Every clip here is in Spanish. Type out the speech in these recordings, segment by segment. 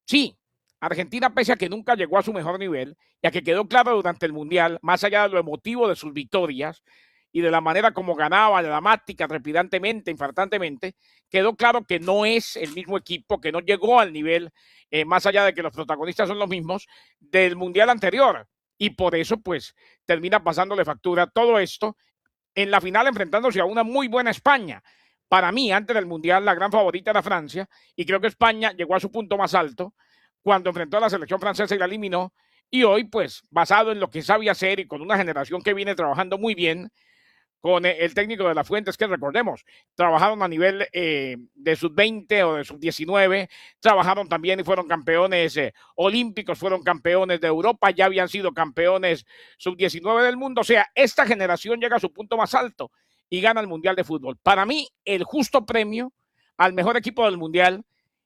Sí, Argentina, pese a que nunca llegó a su mejor nivel y a que quedó claro durante el Mundial, más allá de lo emotivo de sus victorias y de la manera como ganaba, dramática, trepidantemente, infartantemente, quedó claro que no es el mismo equipo, que no llegó al nivel, más allá de que los protagonistas son los mismos, del Mundial anterior. Y por eso, pues, termina pasándole factura todo esto en la final enfrentándose a una muy buena España. Para mí, antes del Mundial, la gran favorita era Francia, y creo que España llegó a su punto más alto cuando enfrentó a la selección francesa y la eliminó. Y hoy, pues, basado en lo que sabe hacer y con una generación que viene trabajando muy bien, con el técnico de la Fuentes, que recordemos, trabajaron a nivel de sub-20 o de sub-19, trabajaron también y fueron campeones olímpicos, fueron campeones de Europa, ya habían sido campeones sub-19 del mundo. O sea, esta generación llega a su punto más alto y gana el Mundial de Fútbol. Para mí, el justo premio al mejor equipo del Mundial,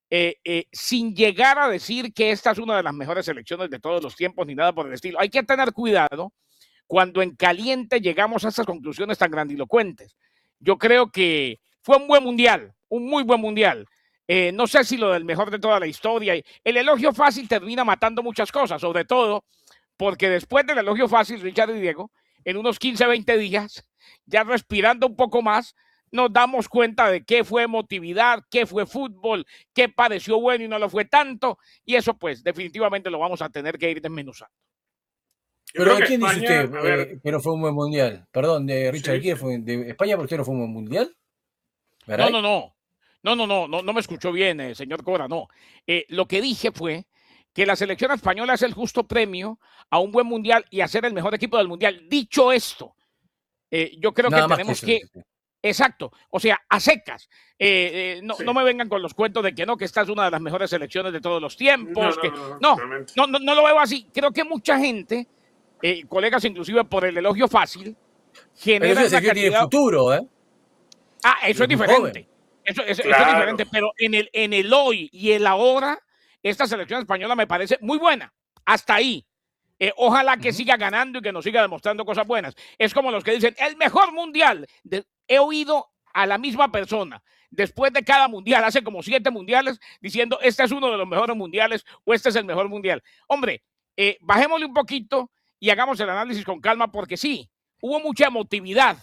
sin llegar a decir que esta es una de las mejores selecciones de todos los tiempos ni nada por el estilo. Hay que tener cuidado cuando en caliente llegamos a estas conclusiones tan grandilocuentes. Yo creo que fue un buen mundial, un muy buen mundial. No sé si lo del mejor de toda la historia. El elogio fácil termina matando muchas cosas, sobre todo porque después del elogio fácil, Richard y Diego, en unos 15, 20 días, ya respirando un poco más, nos damos cuenta de qué fue emotividad, qué fue fútbol, qué pareció bueno y no lo fue tanto. Y eso, pues, definitivamente lo vamos a tener que ir desmenuzando. Pero ¿de quién dice usted que no fue un buen mundial? Perdón, de Richard, sí, ¿quién fue? ¿De España por usted no fue un buen mundial? ¿Garay? No me escuchó bien, señor Cora, no. Lo que dije fue que la selección española es el justo premio a un buen mundial y a ser el mejor equipo del mundial. Dicho esto, yo creo que tenemos que... Exacto, o sea, a secas. No me vengan con los cuentos de que no, que esta es una de las mejores selecciones de todos los tiempos. No lo veo así. Creo que mucha gente, colegas inclusive por el elogio fácil, genera pero eso tiene futuro, ¿eh? Eso es diferente. Eso es diferente, pero en el hoy y el ahora, esta selección española me parece muy buena. Hasta ahí. Ojalá que siga ganando y que nos siga demostrando cosas buenas. Es como los que dicen, el mejor mundial. He oído a la misma persona, después de cada mundial, hace como 7 mundiales, diciendo, este es uno de los mejores mundiales o este es el mejor mundial. Hombre, bajémosle un poquito y hagamos el análisis con calma, porque sí, hubo mucha emotividad,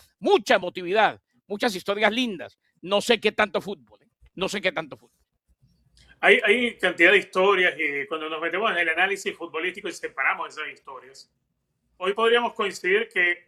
muchas historias lindas. No sé qué tanto fútbol, no sé qué tanto fútbol. Hay cantidad de historias y cuando nos metemos en el análisis futbolístico y separamos esas historias, hoy podríamos coincidir que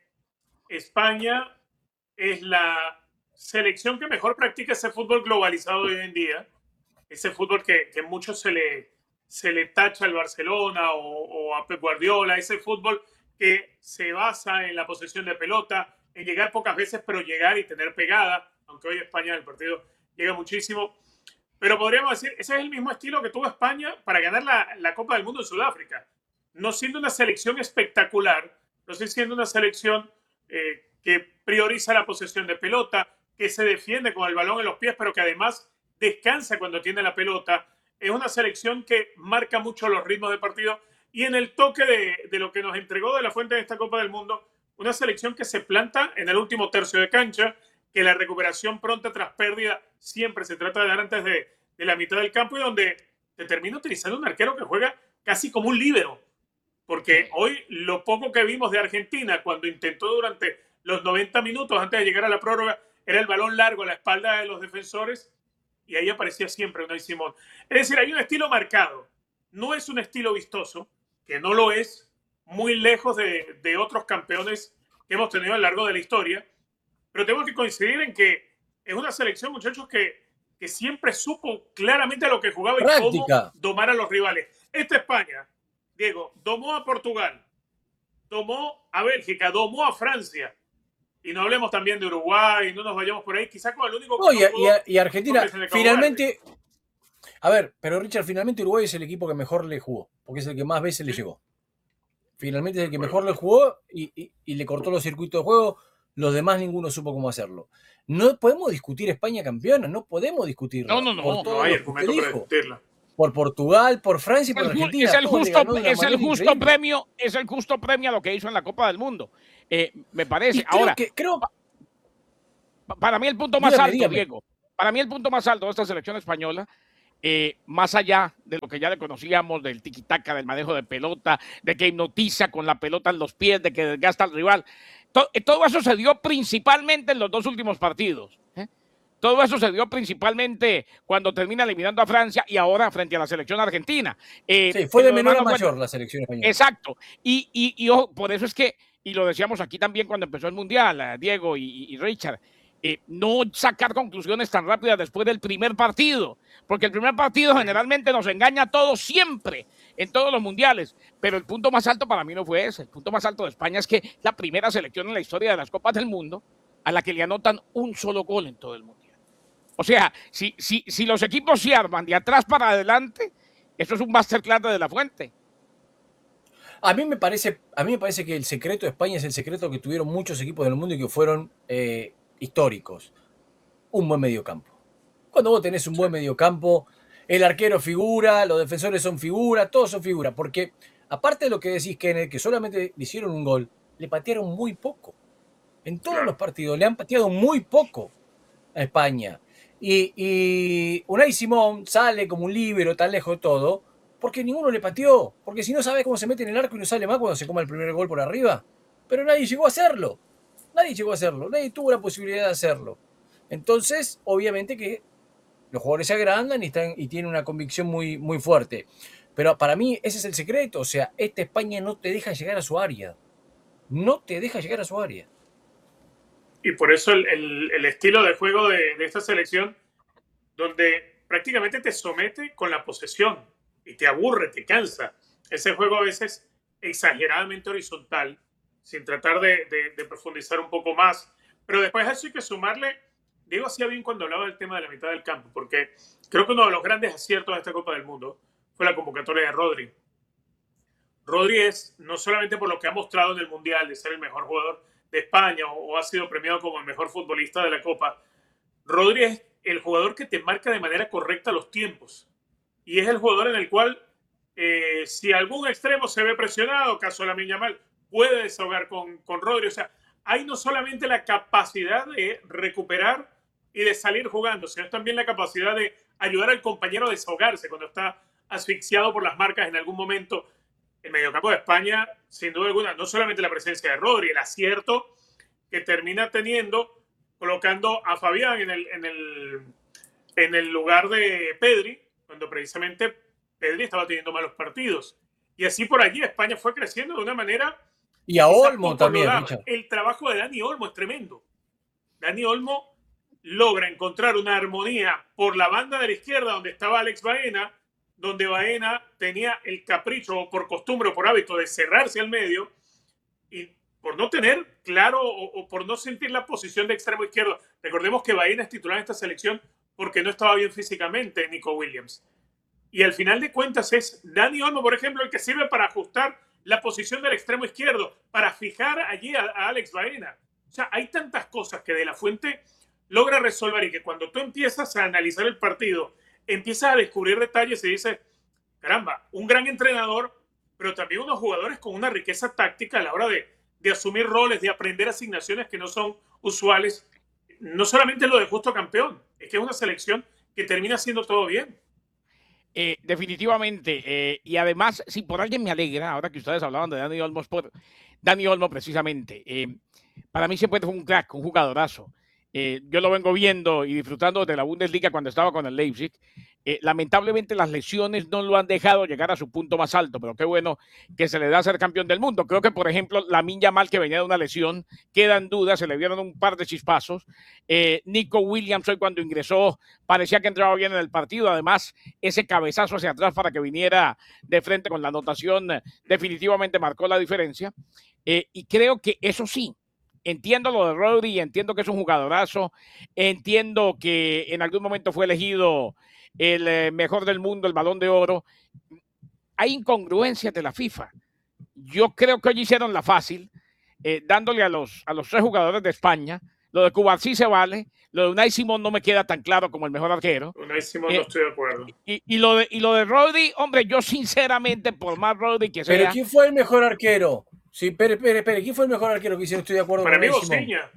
España es la selección que mejor practica ese fútbol globalizado hoy en día, ese fútbol que muchos se le tacha al Barcelona o a Pep Guardiola, ese fútbol que se basa en la posesión de pelota, en llegar pocas veces, pero llegar y tener pegada, aunque hoy España en el partido llega muchísimo. Pero podríamos decir, ese es el mismo estilo que tuvo España para ganar la Copa del Mundo en Sudáfrica. No siendo una selección espectacular, no siendo una selección que prioriza la posesión de pelota, que se defiende con el balón en los pies, pero que además descansa cuando tiene la pelota. Es una selección que marca mucho los ritmos de partido y en el toque de lo que nos entregó de la Fuente de esta Copa del Mundo, una selección que se planta en el último tercio de cancha, que la recuperación pronta tras pérdida siempre se trata de dar antes de la mitad del campo y donde te termina utilizando un arquero que juega casi como un líbero. Porque hoy lo poco que vimos de Argentina cuando intentó durante los 90 minutos antes de llegar a la prórroga era el balón largo a la espalda de los defensores y ahí aparecía siempre Unai Simón. Es decir, hay un estilo marcado. No es un estilo vistoso, que no lo es, muy lejos de otros campeones que hemos tenido a lo largo de la historia, pero tenemos que coincidir en que es una selección, muchachos, que siempre supo claramente a lo que jugaba y cómo domar a los rivales. Esta España, Diego, domó a Portugal, domó a Bélgica, domó a Francia. Y no hablemos también de Uruguay, no nos vayamos por ahí, quizás con el único... No, y Argentina, finalmente... A ver, pero Richard, finalmente Uruguay es el equipo que mejor le jugó, porque es el que más veces le llegó. Finalmente es el que mejor le jugó y le cortó los circuitos de juego. Los demás ninguno supo cómo hacerlo. No podemos discutir España campeona, no podemos discutirlo. No hay argumento para discutirla. Por Portugal, por Francia y por Argentina. Es el justo premio a lo que hizo en la Copa del Mundo. Me parece. Ahora, para mí el punto más alto, Diego, para mí el punto más alto de esta selección española más allá de lo que ya le conocíamos, del tiki-taka, del manejo de pelota, de que hipnotiza con la pelota en los pies, de que desgasta al rival. Todo eso se dio principalmente en los 2 últimos partidos. Todo eso se dio principalmente cuando termina eliminando a Francia y ahora frente a la selección argentina. Sí, fue de menor a mayor la selección española. Exacto. Y ojo, por eso es que, y lo decíamos aquí también cuando empezó el Mundial, Diego y Richard, no sacar conclusiones tan rápidas después del primer partido, porque el primer partido generalmente nos engaña a todos siempre, en todos los mundiales, pero el punto más alto para mí no fue ese. El punto más alto de España es que la primera selección en la historia de las Copas del Mundo a la que le anotan un solo gol en todo el mundial. O sea, si los equipos se arman de atrás para adelante, eso es un masterclass de la Fuente. A mí me parece que el secreto de España es el secreto que tuvieron muchos equipos del mundo y que fueron históricos. Un buen mediocampo. Cuando vos tenés un buen mediocampo, el arquero figura, los defensores son figura, todos son figura. Porque aparte de lo que decís, Kenneth, que solamente le hicieron un gol, le patearon muy poco. En todos los partidos le han pateado muy poco a España. Y Unai Simón sale como un líbero tan lejos de todo, porque ninguno le pateó. Porque si no sabes cómo se mete en el arco y no sale más cuando se come el primer gol por arriba. Pero nadie llegó a hacerlo. Nadie tuvo la posibilidad de hacerlo. Entonces, obviamente que los jugadores se agrandan y tienen una convicción muy, muy fuerte. Pero para mí ese es el secreto. O sea, esta España no te deja llegar a su área. No te deja llegar a su área. Y por eso el estilo de juego de esta selección, donde prácticamente te somete con la posesión y te aburre, te cansa. Ese juego a veces exageradamente horizontal, sin tratar de profundizar un poco más. Pero después a eso hay que sumarle, Diego hacía bien cuando hablaba del tema de la mitad del campo, porque creo que uno de los grandes aciertos de esta Copa del Mundo fue la convocatoria de Rodri. Rodri es, no solamente por lo que ha mostrado en el Mundial, de ser el mejor jugador de España o ha sido premiado como el mejor futbolista de la Copa, Rodri es el jugador que te marca de manera correcta los tiempos. Y es el jugador en el cual, si algún extremo se ve presionado, caso de Lamine Yamal, puede desahogar con Rodri. O sea, hay no solamente la capacidad de recuperar y de salir jugando, sino también la capacidad de ayudar al compañero a desahogarse cuando está asfixiado por las marcas en algún momento. El mediocampo de España, sin duda alguna, no solamente la presencia de Rodri, el acierto que termina teniendo colocando a Fabián en el lugar de Pedri, cuando precisamente Pedri estaba teniendo malos partidos. Y así por allí España fue creciendo de una manera... Y a Olmo también, Richard. El trabajo de Dani Olmo es tremendo. Dani Olmo logra encontrar una armonía por la banda de la izquierda donde estaba Alex Baena, donde Baena tenía el capricho o por costumbre o por hábito de cerrarse al medio y por no tener claro o por no sentir la posición de extremo izquierdo. Recordemos que Baena es titular en esta selección porque no estaba bien físicamente Nico Williams. Y al final de cuentas es Dani Olmo, por ejemplo, el que sirve para ajustar la posición del extremo izquierdo, para fijar allí a Alex Baena. O sea, hay tantas cosas que De La Fuente logra resolver y que cuando tú empiezas a analizar el partido, empiezas a descubrir detalles y dices, caramba, un gran entrenador, pero también unos jugadores con una riqueza táctica a la hora de asumir roles, de aprender asignaciones que no son usuales. No solamente lo de justo campeón, es que es una selección que termina haciendo todo bien. Definitivamente. Y además, si por alguien me alegra, ahora que ustedes hablaban de Dani Olmo, Dani Olmo precisamente, para mí siempre fue un crack, un jugadorazo. Yo lo vengo viendo y disfrutando de la Bundesliga cuando estaba con el Leipzig. Lamentablemente las lesiones no lo han dejado llegar a su punto más alto, pero qué bueno que se le da a ser campeón del mundo. Creo que, por ejemplo, Lamine Yamal, que venía de una lesión, queda en duda, se le dieron un par de chispazos. Nico Williams hoy cuando ingresó parecía que entraba bien en el partido. Además, ese cabezazo hacia atrás para que viniera de frente con la anotación definitivamente marcó la diferencia. Y creo que eso sí, entiendo lo de Rodri, entiendo que es un jugadorazo, entiendo que en algún momento fue elegido el mejor del mundo, el Balón de Oro. Hay incongruencias de la FIFA. Yo creo que hoy hicieron la fácil, dándole a los 3 jugadores de España. Lo de Cubarsí se vale, lo de Unai Simón no me queda tan claro como el mejor arquero. Unai Simón no estoy de acuerdo. Y lo de Rodri, hombre, yo sinceramente, por más Rodri que sea... ¿Pero quién fue el mejor arquero? Sí, espere, ¿quién fue el mejor arquero que hicieron? Estoy de acuerdo para con mí, Bociña.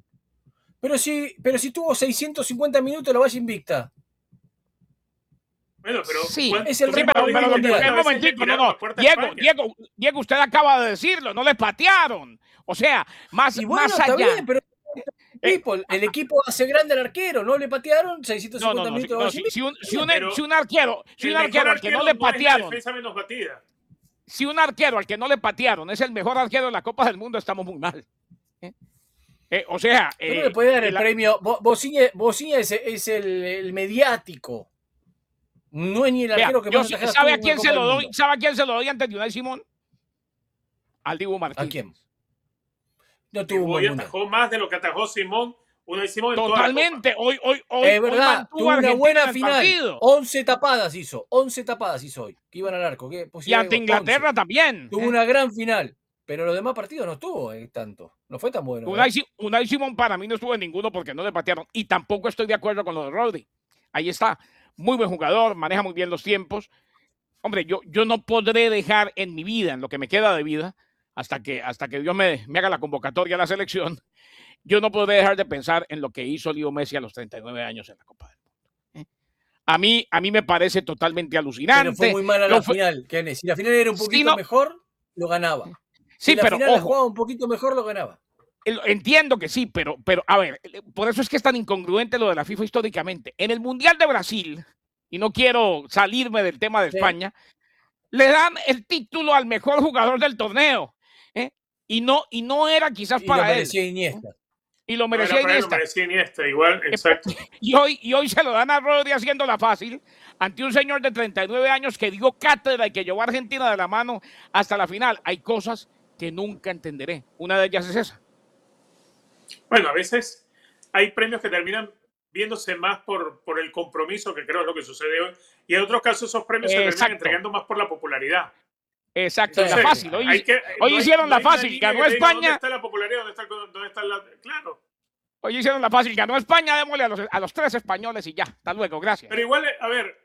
Pero si tuvo 650 minutos la valla invicta. Bueno, pero Sí, es el sí, récord pero mundial. un momentico, no. Diego, usted acaba de decirlo, no le patearon. O sea, más Y bueno, está allá. bien, pero el equipo hace grande al arquero, no le patearon 650 minutos de Si un arquero al que no le No es la patearon, defensa menos batida. si un arquero al que no le patearon es el mejor arquero de la Copa del Mundo, estamos muy mal. O sea, Tú no le puedes dar el premio. Bociña es el mediático. No es ni el arquero que más atajadas ¿sabe tuvo a quién en se Copa lo del doy? Mundo. ¿Sabe a quién se lo doy antes de Unai Simón? Al Dibu Martínez. ¿A quién? No tuvo un buen mundial. Atajó más de lo que atajó Simón. Unai Simón en Totalmente. Toda la Copa. Es verdad, tuvo una buena final. Partido. 11 tapadas hizo hoy, que iban al arco. Y ante Inglaterra 11. También. Tuvo una gran final, pero los demás partidos no estuvo tanto. No fue tan bueno. Unai Simón para mí no estuvo en ninguno porque no le patearon. Y tampoco estoy de acuerdo con lo de Rodri. Ahí está. Muy buen jugador, maneja muy bien los tiempos. Hombre, yo no podré dejar en mi vida, en lo que me queda de vida, hasta que Dios me haga la convocatoria a la selección, yo no podré dejar de pensar en lo que hizo Leo Messi a los 39 años en la Copa del Mundo. A mí me parece totalmente alucinante. Pero fue muy mala la final. Si la final era un poquito mejor, lo ganaba. Si la final la jugaba un poquito mejor, lo ganaba. Entiendo que sí, pero a ver, por eso es que es tan incongruente lo de la FIFA históricamente. En el Mundial de Brasil, y no quiero salirme del tema de España, le dan el título al mejor jugador del torneo. Y no era quizás para él. Iniesta. Y lo merecía Iniesta. Lo merecía Iniesta, igual, exacto. Y hoy se lo dan a Rodri haciéndola fácil ante un señor de 39 años que dio cátedra y que llevó a Argentina de la mano hasta la final. Hay cosas que nunca entenderé. Una de ellas es esa. Bueno, a veces hay premios que terminan viéndose más por el compromiso, que creo es lo que sucede hoy, y en otros casos esos premios se terminan entregando más por la popularidad. Exacto, entonces, la fácil. Hoy hicieron la fácil, ganó España. ¿Dónde está la popularidad? ¿Dónde está la...? Claro. Hoy hicieron la fácil, ganó España, démosle a los 3 españoles y ya. Hasta luego, gracias. Pero igual, a ver,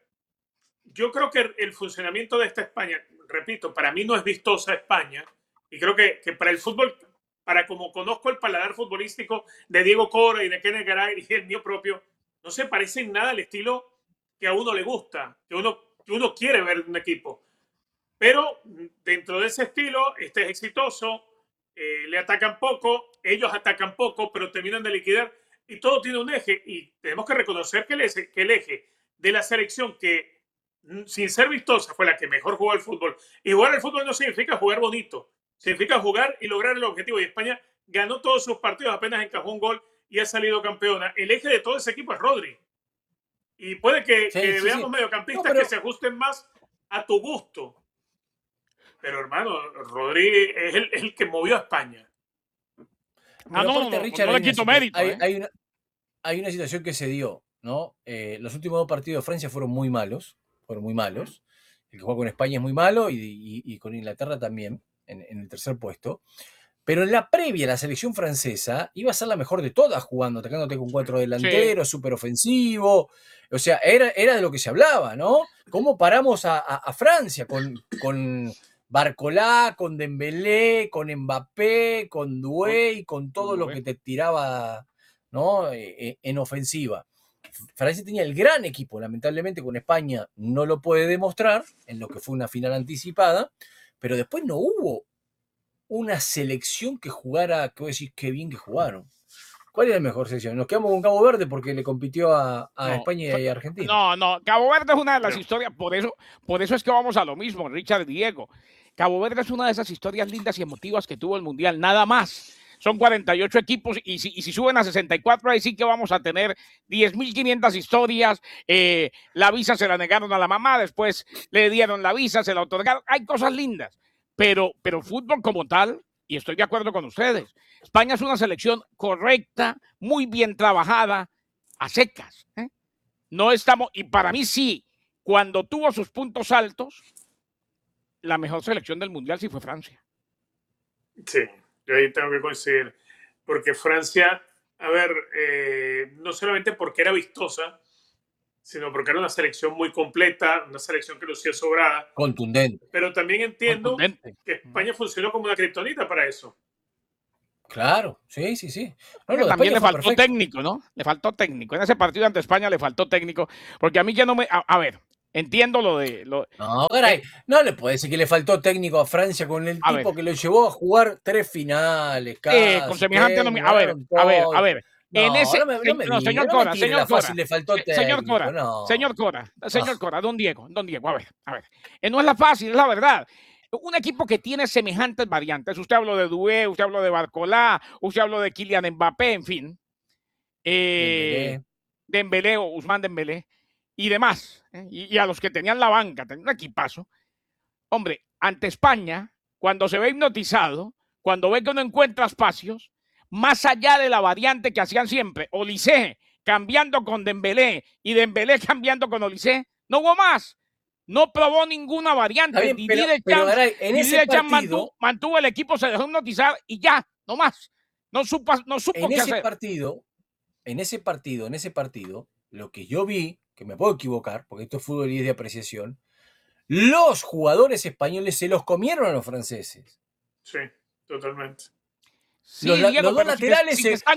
yo creo que el funcionamiento de esta España, repito, para mí no es vistosa España, y creo que para el fútbol, para como conozco el paladar futbolístico de Diego Cora y de Kenneth Garay y el mío propio, no se parece en nada al estilo que a uno le gusta, que uno quiere ver en un equipo. Pero dentro de ese estilo, este es exitoso, le atacan poco, ellos atacan poco, pero terminan de liquidar y todo tiene un eje. Y tenemos que reconocer que el eje de la selección, que sin ser vistosa, fue la que mejor jugó al fútbol. Y jugar al fútbol no significa jugar bonito, significa jugar y lograr el objetivo. Y España ganó todos sus partidos, apenas encajó un gol y ha salido campeona. El eje de todo ese equipo es Rodri. Y puede que veamos mediocampistas que se ajusten más a tu gusto. Pero hermano, Rodri es el que movió a España. No le quito mérito. Hay una situación que se dio, ¿no? Los últimos 2 partidos de Francia fueron muy malos. El que juega con España es muy malo y con Inglaterra también, en el tercer puesto. Pero en la previa, la selección francesa iba a ser la mejor de todas jugando, atacándote con 4 delanteros, súper ofensivo. O sea, era de lo que se hablaba, ¿no? ¿Cómo paramos a Francia con Barcolá, con Dembélé, con Mbappé, con Doué y con todo lo que te tiraba, ¿no? En ofensiva? Francia tenía el gran equipo, lamentablemente con España no lo puede demostrar, en lo que fue una final anticipada, pero después no hubo una selección que jugara, que vos decís qué bien que jugaron. ¿Cuál es la mejor selección? Nos quedamos con Cabo Verde porque le compitió a España y a Argentina. No, Cabo Verde es una de las historias, por eso es que vamos a lo mismo, Richard y Diego. Cabo Verde es una de esas historias lindas y emotivas que tuvo el Mundial, nada más. Son 48 equipos y si suben a 64, ahí sí que vamos a tener 10.500 historias. La visa se la negaron a la mamá, después le dieron la visa, se la otorgaron. Hay cosas lindas, pero fútbol como tal, y estoy de acuerdo con ustedes, España es una selección correcta, muy bien trabajada, a secas. No estamos, y para mí sí, cuando tuvo sus puntos altos, la mejor selección del Mundial sí fue Francia. Sí, yo ahí tengo que coincidir, porque Francia, a ver, no solamente porque era vistosa, sino porque era una selección muy completa, una selección que lucía sobrada. Contundente. Pero también entiendo que España funcionó como una kriptonita para eso. Claro, sí. También le faltó técnico, ¿no? Le faltó técnico. En ese partido ante España le faltó técnico, porque a mí ya no me... A ver, Entiendo lo de... No, caray, no le puede decir que le faltó técnico a Francia con el tipo que lo llevó a jugar 3 finales con casi, semejante que a ver, ganaron todo. en No, ese, no me no, diga, señor no me Cora, tire señor la fácil, Cora, le faltó señor técnico, Cora, no. señor Cora, don Diego, a ver, no es la fácil, es la verdad. Un equipo que tiene semejantes variantes, usted habló de Doué, usted habló de Barcolá, usted habló de Kylian Mbappé, en fin, Dembélé o Ousmane Dembélé y demás, y a los que tenían la banca, tenían un equipazo. Hombre, ante España, cuando se ve hipnotizado, cuando ve que no encuentra espacios, más allá de la variante que hacían siempre, Olise cambiando con Dembélé y Dembélé cambiando con Olise, no hubo más. No probó ninguna variante. Bien, Didier Deschamps mantuvo el equipo, se dejó hipnotizar y ya, no más. No supo qué hacer. En ese partido, lo que yo vi, que me puedo equivocar, porque esto es fútbol y es de apreciación, los jugadores españoles se los comieron a los franceses. Sí, totalmente. Sí, los dos laterales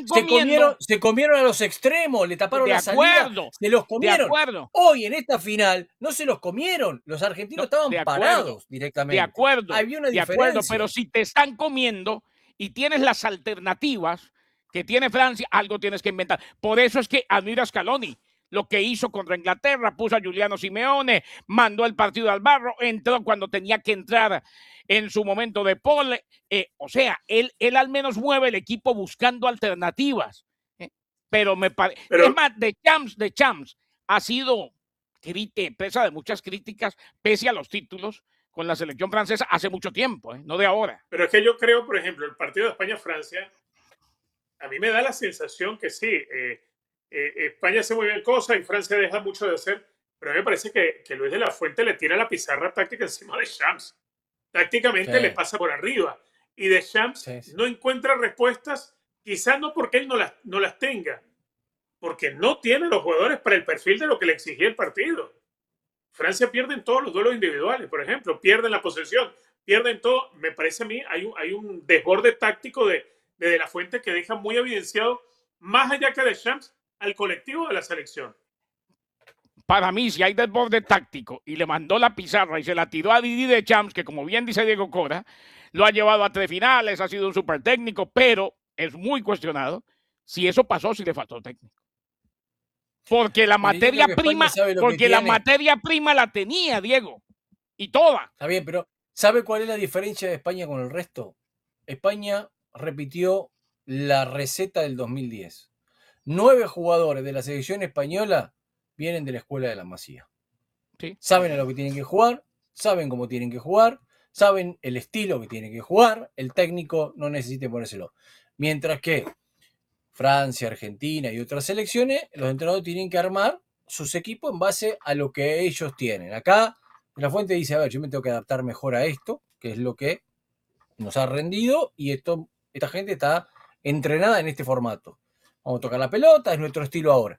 se comieron a los extremos, le taparon la salida, se los comieron. Hoy en esta final no se los comieron, los argentinos estaban parados directamente. De acuerdo, había una diferencia. Pero si te están comiendo y tienes las alternativas que tiene Francia, algo tienes que inventar. Por eso es que admiro a Scaloni. Lo que hizo contra Inglaterra, puso a Giuliano Simeone, mandó el partido al barro, entró cuando tenía que entrar en su momento de pole. O sea, él al menos mueve el equipo buscando alternativas. Pero me parece... Es más, Deschamps ha sido presa de muchas críticas, pese a los títulos con la selección francesa hace mucho tiempo, no de ahora. Pero es que yo creo, por ejemplo, el partido de España-Francia, a mí me da la sensación que sí, España hace muy bien cosas y Francia deja mucho de hacer, pero a mí me parece que Luis de la Fuente le tira la pizarra táctica encima de Deschamps. Tácticamente le pasa por arriba. Y Deschamps no encuentra respuestas, quizás no porque él no las tenga, porque no tiene los jugadores para el perfil de lo que le exigía el partido. Francia pierde en todos los duelos individuales, por ejemplo, pierden la posesión, pierden todo. Me parece a mí, hay un desborde táctico de la Fuente que deja muy evidenciado, más allá que Deschamps, al colectivo de la selección. Para mí, si hay desborde táctico y le mandó la pizarra y se la tiró a Didier Deschamps, que como bien dice Diego Cora, lo ha llevado a 3 finales, ha sido un súper técnico, pero es muy cuestionado si eso pasó, si le faltó técnico. Porque la materia prima la tenía, Diego, y toda. Está bien, pero ¿sabe cuál es la diferencia de España con el resto? España repitió la receta del 2010. 9 jugadores de la selección española vienen de la escuela de la Masía. Sí. Saben a lo que tienen que jugar, saben cómo tienen que jugar, saben el estilo que tienen que jugar, el técnico no necesita ponérselo. Mientras que Francia, Argentina y otras selecciones, los entrenadores tienen que armar sus equipos en base a lo que ellos tienen. Acá la Fuente dice, a ver, yo me tengo que adaptar mejor a esto, que es lo que nos ha rendido, y esta gente está entrenada en este formato. Vamos a tocar la pelota, es nuestro estilo ahora.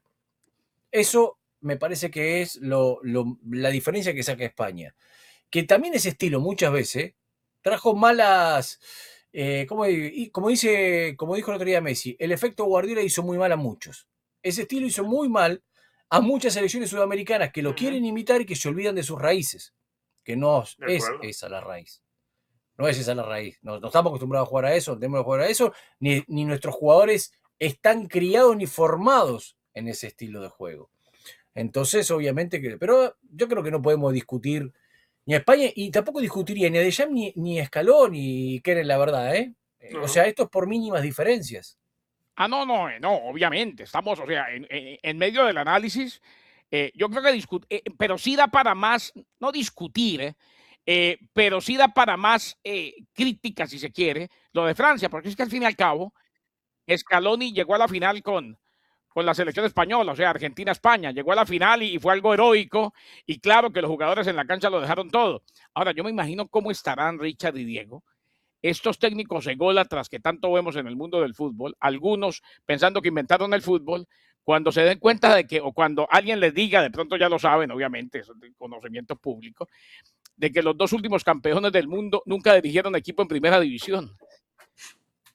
Eso me parece que es la diferencia que saca España. Que también ese estilo muchas veces trajo malas... como dijo el otro día Messi, el efecto Guardiola hizo muy mal a muchos. Ese estilo hizo muy mal a muchas selecciones sudamericanas que lo quieren imitar y que se olvidan de sus raíces. Que no es esa la raíz. No es esa la raíz. No estamos acostumbrados a jugar a eso, no tenemos que jugar a eso, ni nuestros jugadores están criados ni formados en ese estilo de juego. Entonces, obviamente pero yo creo que no podemos discutir ni a España, y tampoco discutiría ni a Deschamps ni a Scaloni, que era la verdad, O sea, esto es por mínimas diferencias. No, obviamente. Estamos, o sea, en medio del análisis. Yo creo que pero sí da para más, no discutir, pero sí da para más crítica, si se quiere, lo de Francia, porque es que al fin y al cabo, Scaloni llegó a la final con la selección española, o sea, Argentina-España, llegó a la final y fue algo heroico, y claro que los jugadores en la cancha lo dejaron todo. Ahora, yo me imagino cómo estarán Richard y Diego, estos técnicos ególatras que tanto vemos en el mundo del fútbol, algunos pensando que inventaron el fútbol, cuando se den cuenta de que, o cuando alguien les diga, de pronto ya lo saben, obviamente, eso es de conocimiento público, de que los 2 últimos campeones del mundo nunca dirigieron equipo en primera división.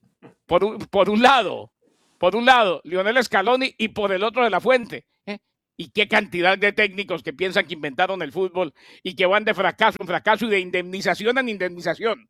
Por un lado, Lionel Scaloni, y por el otro de la Fuente. Y qué cantidad de técnicos que piensan que inventaron el fútbol y que van de fracaso en fracaso y de indemnización en indemnización.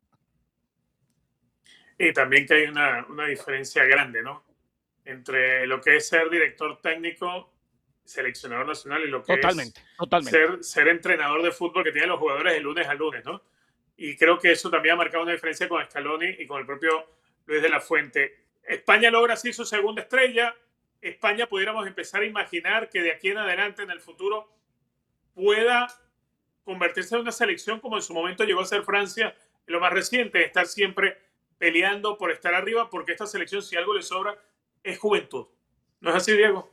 Y también que hay una diferencia grande, ¿no? Entre lo que es ser director técnico, seleccionador nacional, y lo que es ser entrenador de fútbol que tiene los jugadores de lunes a lunes, ¿no? Y creo que eso también ha marcado una diferencia con Scaloni y con el propio Luis de la Fuente. España logra así su segunda estrella. España pudiéramos empezar a imaginar que de aquí en adelante, en el futuro, pueda convertirse en una selección como en su momento llegó a ser Francia, en lo más reciente, estar siempre peleando por estar arriba, porque esta selección, si algo le sobra, es juventud. ¿No es así, Diego?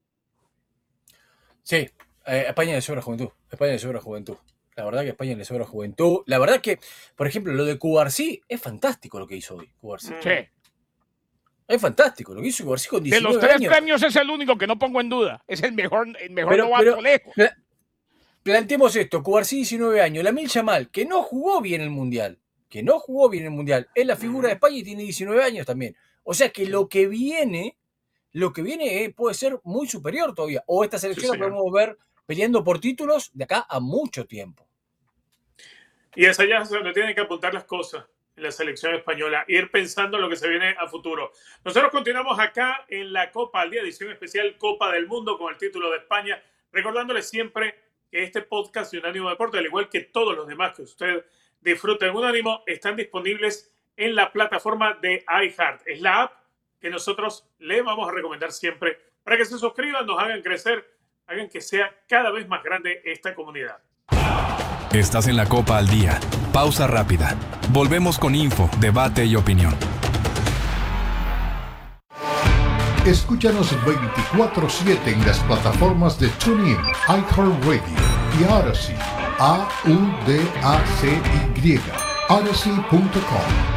Sí, España le sobra juventud. España le sobra juventud. La verdad que a España le sobra juventud. La verdad que, por ejemplo, lo de Cubarsí es fantástico lo que hizo hoy. Cubarsí. Sí. Es fantástico lo que hizo Cubarsí con 19 años. De los 3 premios es el único que no pongo en duda. Es el mejor novato lejos. Planteemos esto. Cubarsí, 19 años. Lamine Yamal, que no jugó bien el Mundial. Es la figura de España y tiene 19 años también. O sea que lo que viene puede ser muy superior todavía. O esta selección la podemos ver peleando por títulos de acá a mucho tiempo. Y es allá donde tienen que apuntar las cosas en la selección española, ir pensando en lo que se viene a futuro. Nosotros continuamos acá en la Copa al Día, edición especial Copa del Mundo con el título de España, recordándoles siempre que este podcast de Unánimo Deporte, al igual que todos los demás que usted disfruta en Unánimo, están disponibles en la plataforma de iHeart. Es la app que nosotros le vamos a recomendar siempre para que se suscriban, nos hagan crecer, hagan que sea cada vez más grande esta comunidad. Estás en la Copa al Día. Pausa rápida. Volvemos con info, debate y opinión. Escúchanos 24/7 en las plataformas de TuneIn, iHeartRadio y Odyssey. AUDACY. Odyssey.com.